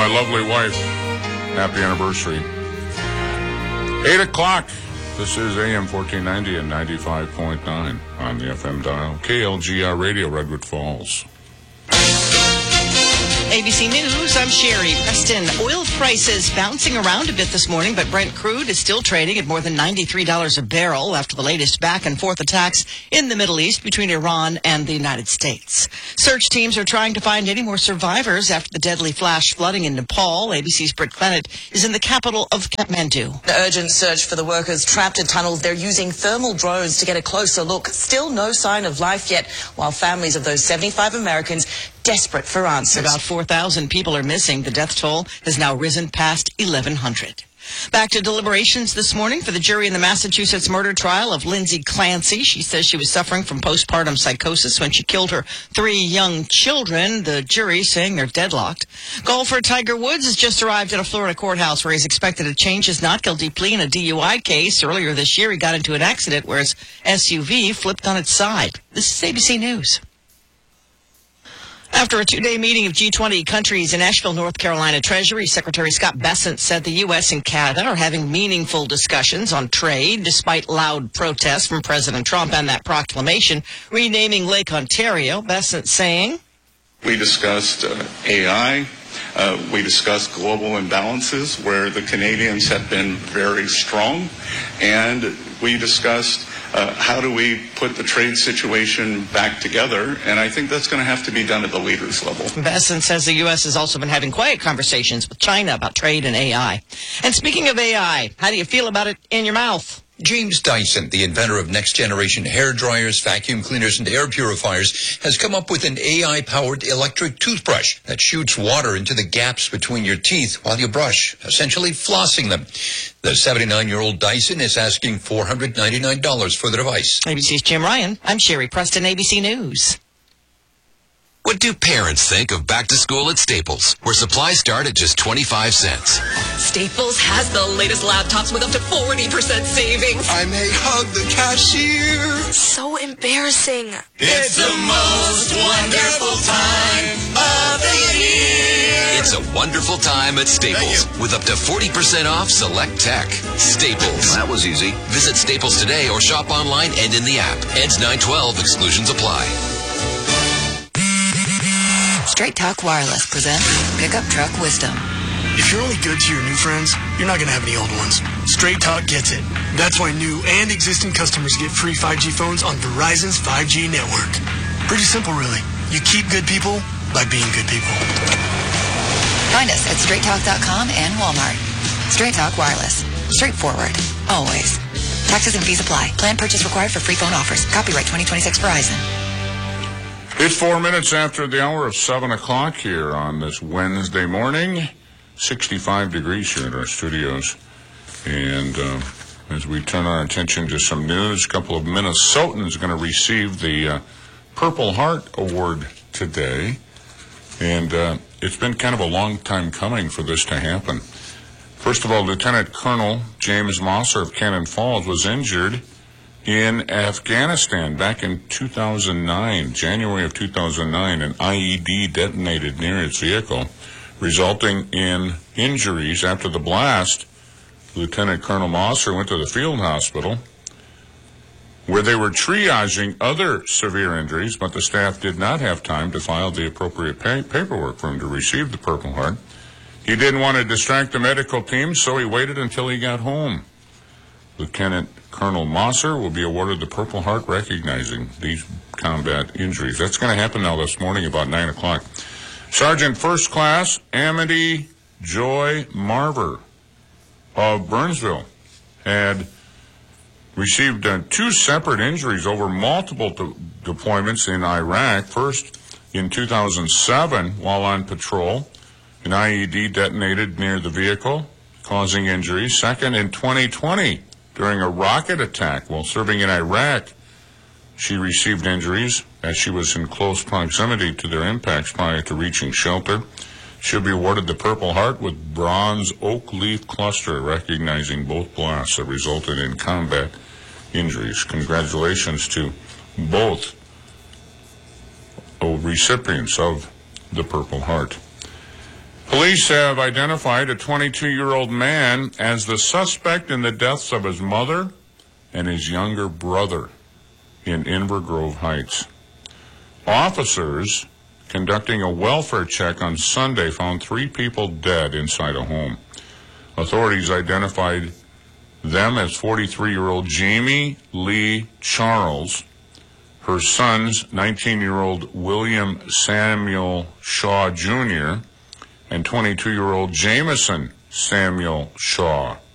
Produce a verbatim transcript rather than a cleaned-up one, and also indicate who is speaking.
Speaker 1: my lovely wife. Happy anniversary. Eight o'clock. This is A M fourteen ninety and ninety-five point nine on the F M dial. K L G R Radio, Redwood Falls.
Speaker 2: A B C News, I'm Sherry Preston. Oil prices bouncing around a bit this morning, but Brent crude is still trading at more than ninety-three dollars a barrel after the latest back-and-forth attacks in the Middle East between Iran and the United States. Search teams are trying to find any more survivors after the deadly flash flooding in Nepal. A B C's Britt Clennett is in the capital of Kathmandu.
Speaker 3: The urgent search for the workers trapped in tunnels. They're using thermal drones to get a closer look. Still no sign of life yet, while families of those seventy-five Americans desperate for answers.
Speaker 2: About four thousand people are missing. The death toll has now risen past eleven hundred. Back to deliberations this morning for the jury in the Massachusetts murder trial of Lindsay Clancy. She says she was suffering from postpartum psychosis when she killed her three young children. The jury saying they're deadlocked. Golfer Tiger Woods has just arrived at a Florida courthouse where he's expected to change his not guilty plea in a D U I case. Earlier this year, he got into an accident where his S U V flipped on its side. This is A B C News. After a two-day meeting of G twenty countries in Asheville, North Carolina, Treasury Secretary Scott Bessent said the U S and Canada are having meaningful discussions on trade despite loud protests from President Trump and that proclamation renaming Lake Ontario. Bessent saying,
Speaker 4: We discussed uh, A I. Uh, we discussed global imbalances where the Canadians have been very strong. And we discussed uh, how do we put the trade situation back together. And I think that's going to have to be done at the leaders level.
Speaker 2: Bessent says the U S has also been having quiet conversations with China about trade and A I. And speaking of A I, how do you feel about it in your mouth?
Speaker 5: James Dyson, the inventor of next-generation hair dryers, vacuum cleaners, and air purifiers, has come up with an A I-powered electric toothbrush that shoots water into the gaps between your teeth while you brush, essentially flossing them. The seventy-nine-year-old Dyson is asking four hundred ninety-nine dollars for the device.
Speaker 2: A B C's Jim Ryan. I'm Sherry Preston, A B C News.
Speaker 6: What do parents think of back to school at Staples, where supplies start at just twenty-five cents?
Speaker 7: Staples has the latest laptops with up to forty percent savings.
Speaker 8: I may hug the cashier.
Speaker 7: So embarrassing.
Speaker 8: It's the most wonderful time of the year.
Speaker 6: It's a wonderful time at Staples, with up to forty percent off select tech. Staples.
Speaker 9: That was easy.
Speaker 6: Visit Staples today or shop online and in the app. Ends nine twelve. Exclusions apply.
Speaker 10: Straight Talk Wireless presents Pickup Truck Wisdom.
Speaker 11: If you're only good to your new friends, you're not going to have any old ones. Straight Talk gets it. That's why new and existing customers get free five G phones on Verizon's five G network. Pretty simple, really. You keep good people by being good people.
Speaker 10: Find us at straight talk dot com and Walmart. Straight Talk Wireless. Straightforward. Always. Taxes and fees apply. Plan purchase required for free phone offers. Copyright twenty twenty-six Verizon.
Speaker 1: It's four minutes after the hour of seven o'clock here on this Wednesday morning. sixty-five degrees here in our studios. And uh, as we turn our attention to some news, a couple of Minnesotans are going to receive the uh, Purple Heart Award today. And uh, it's been kind of a long time coming for this to happen. First of all, Lieutenant Colonel James Mosser of Cannon Falls was injured in Afghanistan back in two thousand nine, January of two thousand nine. An I E D detonated near its vehicle, resulting in injuries. After the blast, Lieutenant Colonel Mosser went to the field hospital where they were triaging other severe injuries, but the staff did not have time to file the appropriate pay- paperwork for him to receive the Purple Heart. He didn't want to distract the medical team, so he waited until he got home. Lieutenant Colonel Mosser will be awarded the Purple Heart, recognizing these combat injuries. That's going to happen now this morning about nine o'clock. Sergeant First Class Amity Joy Marver of Burnsville had received uh, two separate injuries over multiple de- deployments in Iraq. First, in two thousand seven, while on patrol, an I E D detonated near the vehicle, causing injuries. Second, in twenty twenty, during a rocket attack while serving in Iraq, she received injuries as she was in close proximity to their impacts prior to reaching shelter. She'll be awarded the Purple Heart with bronze oak leaf cluster, recognizing both blasts that resulted in combat injuries. Congratulations to both recipients of the Purple Heart. Police have identified a twenty-two-year-old man as the suspect in the deaths of his mother and his younger brother in Inver Grove Heights. Officers conducting a welfare check on Sunday found three people dead inside a home. Authorities identified them as forty-three-year-old Jamie Lee Charles, her sons, nineteen-year-old William Samuel Shaw Junior, and twenty-two-year-old Jameson Samuel Shaw